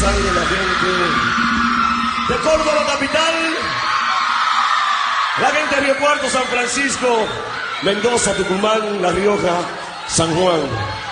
sangre la gente de Córdoba capital, la gente de Río Cuarto, San Francisco, Mendoza, Tucumán, La Rioja, San Juan.